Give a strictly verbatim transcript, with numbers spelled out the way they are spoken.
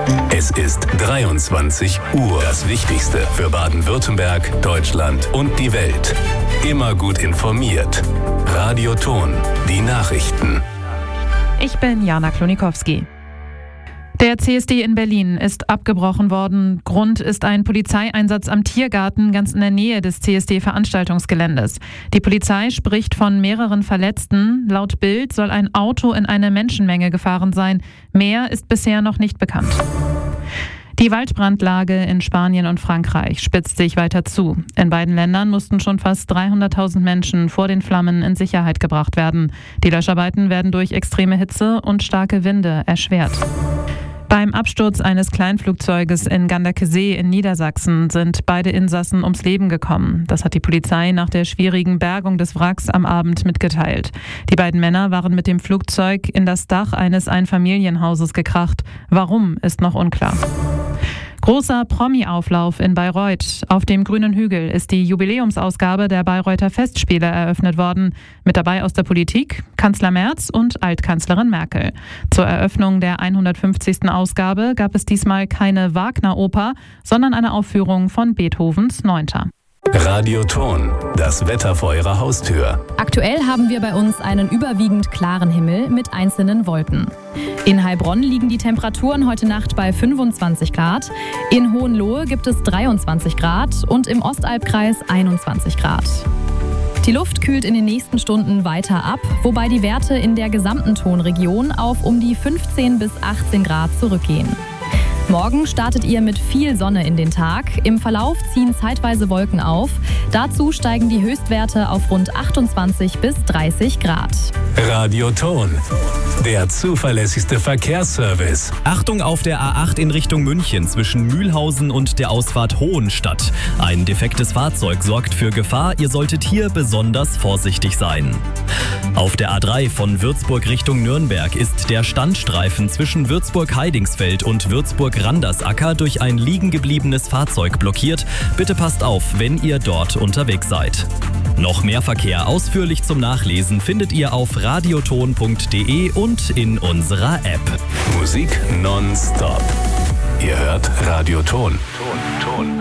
Es ist dreiundzwanzig Uhr. Das Wichtigste für Baden-Württemberg, Deutschland und die Welt. Immer gut informiert. Radio Ton, die Nachrichten. Ich bin Jana Klonikowski. Der C S D in Berlin ist abgebrochen worden. Grund ist ein Polizeieinsatz am Tiergarten ganz in der Nähe des C S D-Veranstaltungsgeländes. Die Polizei spricht von mehreren Verletzten. Laut Bild soll ein Auto in eine Menschenmenge gefahren sein. Mehr ist bisher noch nicht bekannt. Die Waldbrandlage in Spanien und Frankreich spitzt sich weiter zu. In beiden Ländern mussten schon fast dreihunderttausend Menschen vor den Flammen in Sicherheit gebracht werden. Die Löscharbeiten werden durch extreme Hitze und starke Winde erschwert. Beim Absturz eines Kleinflugzeuges in Ganderkesee in Niedersachsen sind beide Insassen ums Leben gekommen. Das hat die Polizei nach der schwierigen Bergung des Wracks am Abend mitgeteilt. Die beiden Männer waren mit dem Flugzeug in das Dach eines Einfamilienhauses gekracht. Warum, ist noch unklar. Großer Promi-Auflauf in Bayreuth. Auf dem Grünen Hügel ist die Jubiläumsausgabe der Bayreuther Festspiele eröffnet worden. Mit dabei aus der Politik Kanzler Merz und Altkanzlerin Merkel. Zur Eröffnung der hundertfünfzigsten Ausgabe gab es diesmal keine Wagner-Oper, sondern eine Aufführung von Beethovens Neunter. Radio Ton, das Wetter vor Ihrer Haustür. Aktuell haben wir bei uns einen überwiegend klaren Himmel mit einzelnen Wolken. In Heilbronn liegen die Temperaturen heute Nacht bei fünfundzwanzig Grad. In Hohenlohe gibt es dreiundzwanzig Grad und im Ostalbkreis einundzwanzig Grad. Die Luft kühlt in den nächsten Stunden weiter ab, wobei die Werte in der gesamten Tonregion auf um die fünfzehn bis achtzehn Grad zurückgehen. Morgen startet ihr mit viel Sonne in den Tag. Im Verlauf ziehen zeitweise Wolken auf. Dazu steigen die Höchstwerte auf rund achtundzwanzig bis dreißig Grad. Radio Ton, der zuverlässigste Verkehrsservice. Achtung auf der A acht in Richtung München zwischen Mühlhausen und der Ausfahrt Hohenstadt. Ein defektes Fahrzeug sorgt für Gefahr. Ihr solltet hier besonders vorsichtig sein. Auf der A drei von Würzburg Richtung Nürnberg ist der Standstreifen zwischen Würzburg-Heidingsfeld und Würzburg-Randersacker durch ein liegen gebliebenes Fahrzeug blockiert. Bitte passt auf, wenn ihr dort unterwegs seid. Noch mehr Verkehr ausführlich zum Nachlesen findet ihr auf radioton punkt de und in unserer App. Musik nonstop. Ihr hört Radio Ton. Ton, Ton.